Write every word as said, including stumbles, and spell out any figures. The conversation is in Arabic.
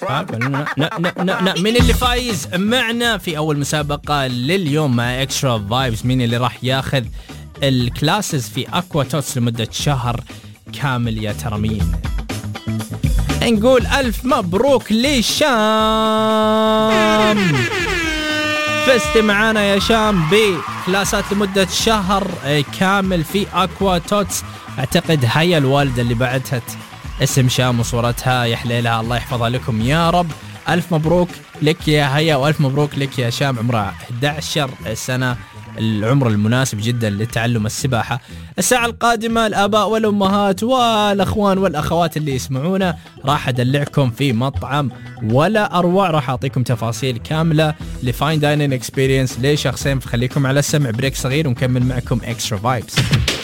مين اللي فايز معنا في أول مسابقة لليوم مع إكسترا فايبس؟ مين اللي راح ياخذ الكلاسز في أكوا توتس لمدة شهر كامل يا ترى مين؟ نقول ألف مبروك لشام، فزت معانا يا شام بكلاسات لمدة شهر كامل في أكوا توتس. أعتقد هي الوالدة اللي بعتت اسم شام وصورتها، يا حليلها الله يحفظها لكم يا رب. ألف مبروك لك يا هيا وألف مبروك لك يا شام، عمرها إحدى عشرة سنة، العمر المناسب جدا لتعلم السباحة. الساعة القادمة الآباء والأمهات والأخوان والأخوات اللي يسمعونا راح أدلعكم في مطعم ولا أروع، راح أعطيكم تفاصيل كاملة لفاين داينين اكسبيرينس لشخصين، فخليكم على السمع. بريك صغير ونكمل معكم إكسترا فايبس.